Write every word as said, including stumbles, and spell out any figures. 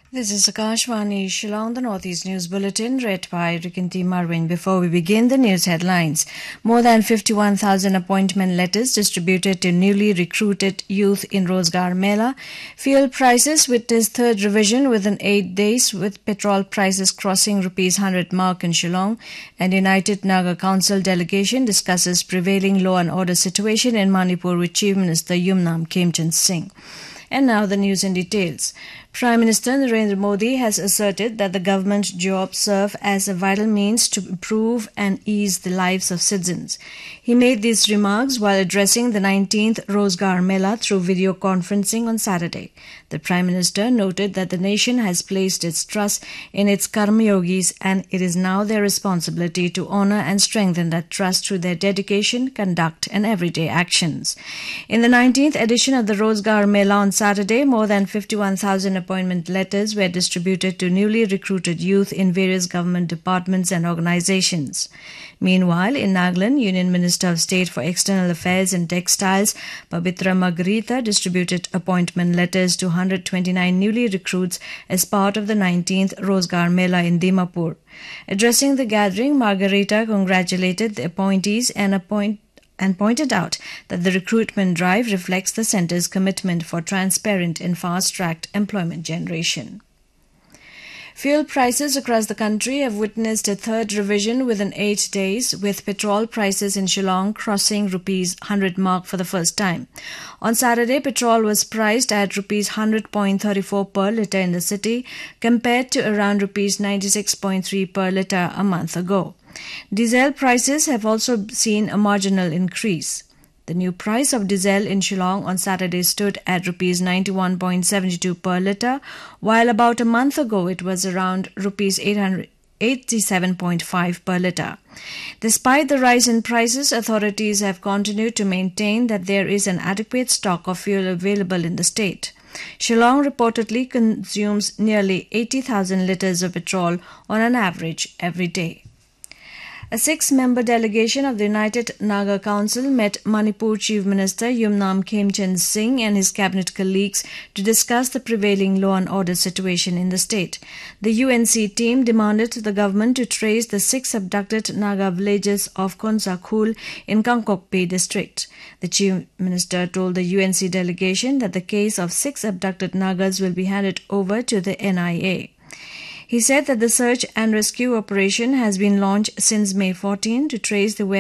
This is Akashvani Shillong, the Northeast News Bulletin, read by Rikinti Marwin. Before we begin, the news headlines. More than fifty-one thousand appointment letters distributed to newly recruited youth in Rozgar Mela. Fuel prices witnessed third revision within eight days, with petrol prices crossing rupees one hundred mark in Shillong. And United Naga Council delegation discusses prevailing law and order situation in Manipur with Chief Minister Yumnam Khemchand Singh. And now the news in details. Prime Minister Narendra Modi has asserted that the government jobs serve as a vital means to improve and ease the lives of citizens. He made these remarks while addressing the nineteenth Rozgar Mela through video conferencing on Saturday. The Prime Minister noted that the nation has placed its trust in its Karmayogis, and it is now their responsibility to honor and strengthen that trust through their dedication, conduct and everyday actions. In the nineteenth edition of the Rozgar Mela on Saturday, more than fifty-one thousand appointment letters were distributed to newly recruited youth in various government departments and organizations. Meanwhile, in Nagaland, Union Minister of State for External Affairs and Textiles, Pabitra Margarita, distributed appointment letters to one hundred twenty-nine newly recruits as part of the nineteenth Rozgar Mela in Dimapur. Addressing the gathering, Margarita congratulated the appointees and appoint and pointed out that the recruitment drive reflects the centre's commitment for transparent and fast-tracked employment generation. Fuel prices across the country have witnessed a third revision within eight days, with petrol prices in Shillong crossing rupees one hundred mark for the first time. On Saturday, petrol was priced at rupees one hundred point three four per litre in the city, compared to around rupees ninety-six point three per litre a month ago. Diesel prices have also seen a marginal increase. The new price of diesel in Shillong on Saturday stood at rupees ninety-one point seven two per litre, while about a month ago it was around rupees eighty-seven point five per litre. Despite the rise in prices, authorities have continued to maintain that there is an adequate stock of fuel available in the state. Shillong reportedly consumes nearly eighty thousand litres of petrol on an average every day. A six-member delegation of the United Naga Council met Manipur Chief Minister Yumnam Khemchand Singh and his cabinet colleagues to discuss the prevailing law and order situation in the state. The U N C team demanded the government to trace the six abducted Naga villages of Khonsa Khul in Kangkokpi district. The Chief Minister told the U N C delegation that the case of six abducted Nagas will be handed over to the N I A. He said that the search and rescue operation has been launched since May fourteenth to trace the